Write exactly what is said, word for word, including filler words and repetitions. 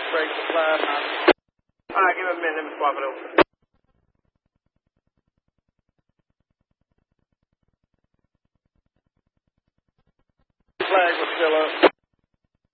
brake supply. All right, give me a minute. Let me swap it over. Flag was still up.